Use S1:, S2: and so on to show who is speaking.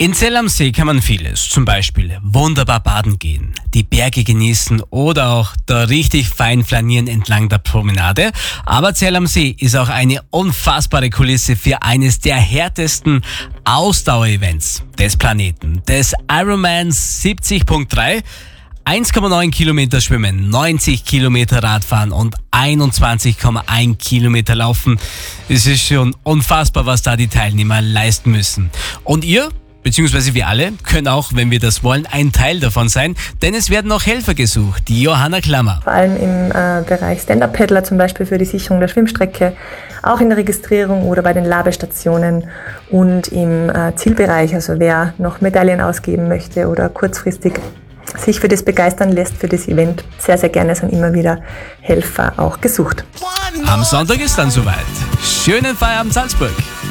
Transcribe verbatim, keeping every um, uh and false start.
S1: In Zell am See kann man vieles, zum Beispiel wunderbar baden gehen, die Berge genießen oder auch da richtig fein flanieren entlang der Promenade. Aber Zell am See ist auch eine unfassbare Kulisse für eines der härtesten Ausdauer-Events des Planeten, des Ironman siebzig Punkt drei. eins Komma neun Kilometer schwimmen, neunzig Kilometer Radfahren und einundzwanzig Komma eins Kilometer laufen. Es ist schon unfassbar, was da die Teilnehmer leisten müssen. Und ihr, beziehungsweise wir alle, können auch, wenn wir das wollen, ein Teil davon sein, denn es werden auch Helfer gesucht. Die Johanna Klammer.
S2: Vor allem im äh, Bereich Stand-Up-Paddler zum Beispiel für die Sicherung der Schwimmstrecke, auch in der Registrierung oder bei den Labestationen und im äh, Zielbereich, also wer noch Medaillen ausgeben möchte oder kurzfristig sich für das begeistern lässt, für das Event. Sehr, sehr gerne sind immer wieder Helfer auch gesucht.
S1: Am Sonntag ist dann soweit. Schönen Feierabend Salzburg.